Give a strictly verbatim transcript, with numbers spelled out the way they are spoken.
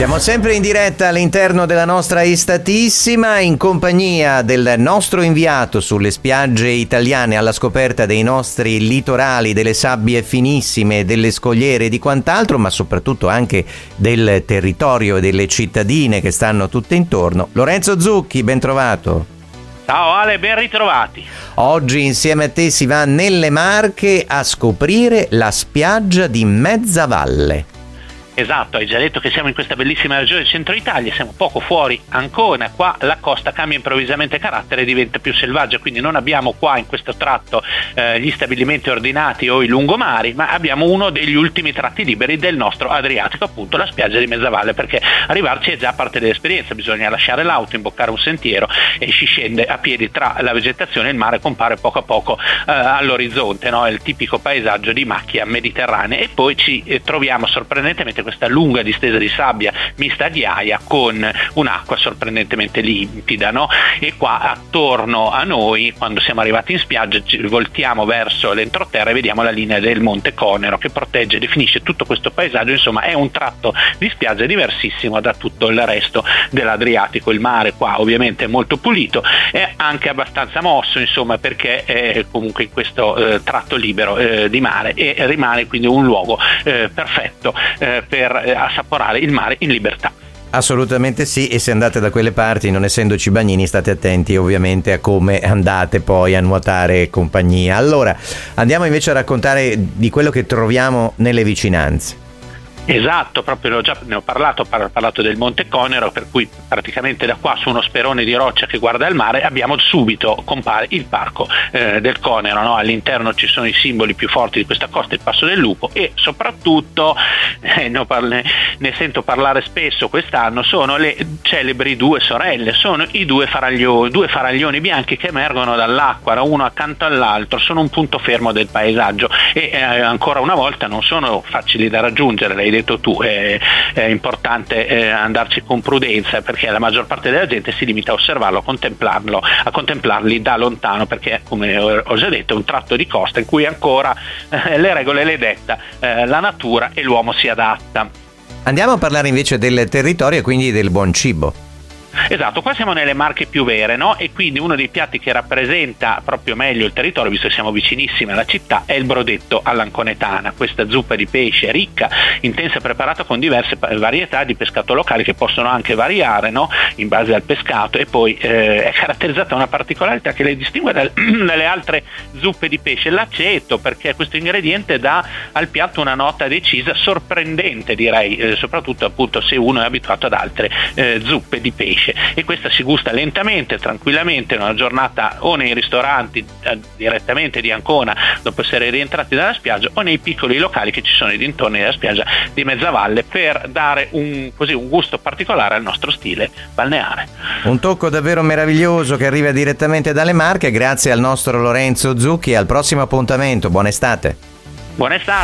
Siamo sempre in diretta all'interno della nostra Estatissima in compagnia del nostro inviato sulle spiagge italiane alla scoperta dei nostri litorali, delle sabbie finissime, delle scogliere e di quant'altro, ma soprattutto anche del territorio e delle cittadine che stanno tutte intorno. Lorenzo Zucchi, ben trovato. Ciao Ale, ben ritrovati. Oggi insieme a te si va nelle Marche a scoprire la spiaggia di Mezzavalle. Esatto, hai già detto che siamo in questa bellissima regione del centro Italia, siamo poco fuori Ancona, qua la costa cambia improvvisamente carattere e diventa più selvaggia, quindi non abbiamo qua in questo tratto eh, gli stabilimenti ordinati o i lungomari, ma abbiamo uno degli ultimi tratti liberi del nostro Adriatico, appunto la spiaggia di Mezzavalle, perché arrivarci è già parte dell'esperienza, bisogna lasciare l'auto, imboccare un sentiero e si scende a piedi tra la vegetazione e il mare, compare poco a poco eh, all'orizzonte, no? È il tipico paesaggio di macchia mediterranea e poi ci eh, troviamo sorprendentemente questa lunga distesa di sabbia mista a ghiaia con un'acqua sorprendentemente limpida, no? E qua attorno a noi, quando siamo arrivati in spiaggia, ci voltiamo verso l'entroterra e vediamo la linea del Monte Conero che protegge e definisce tutto questo paesaggio. Insomma, è un tratto di spiaggia diversissimo da tutto il resto dell'Adriatico. Il mare qua ovviamente è molto pulito, è anche abbastanza mosso, insomma, perché è comunque in questo eh, tratto libero eh, di mare e rimane quindi un luogo eh, perfetto eh, per assaporare il mare in libertà. Assolutamente sì, e se andate da quelle parti, non essendoci bagnini, state attenti ovviamente a come andate poi a nuotare e compagnia. Allora, andiamo invece a raccontare di quello che troviamo nelle vicinanze. Esatto, proprio già ne ho parlato, ho parlato del Monte Conero, per cui praticamente da qua su uno sperone di roccia che guarda il mare abbiamo subito compare il parco eh, del Conero, no? All'interno ci sono i simboli più forti di questa costa, il Passo del Lupo e soprattutto eh, ne, parle, ne sento parlare spesso quest'anno, sono le celebri due sorelle, sono i due faraglioni, due faraglioni bianchi che emergono dall'acqua uno accanto all'altro, sono un punto fermo del paesaggio e eh, ancora una volta non sono facili da raggiungere, l'hai detto tu, è, è importante eh, andarci con prudenza perché la maggior parte della gente si limita a osservarlo, a contemplarlo, a contemplarli da lontano perché, come ho già detto, è un tratto di costa in cui ancora eh, le regole le detta eh, la natura e l'uomo si adatta. Andiamo a parlare invece del territorio e quindi del buon cibo. Esatto, qua siamo nelle Marche più vere, no? E quindi uno dei piatti che rappresenta proprio meglio il territorio, visto che siamo vicinissimi alla città, è il brodetto all'anconetana, questa zuppa di pesce ricca, intensa e preparata con diverse varietà di pescato locali che possono anche variare, no? In base al pescato e poi eh, è caratterizzata da una particolarità che le distingue dal, dalle altre zuppe di pesce, l'aceto, perché questo ingrediente dà al piatto una nota decisa, sorprendente direi, eh, soprattutto appunto se uno è abituato ad altre eh, zuppe di pesce. E questa si gusta lentamente, tranquillamente, in una giornata o nei ristoranti eh, direttamente di Ancona dopo essere rientrati dalla spiaggia o nei piccoli locali che ci sono nei dintorni della spiaggia di Mezzavalle per dare un, così, un gusto particolare al nostro stile balneare. Un tocco davvero meraviglioso che arriva direttamente dalle Marche, grazie al nostro Lorenzo Zucchi. Al prossimo appuntamento, buona estate. Buona estate.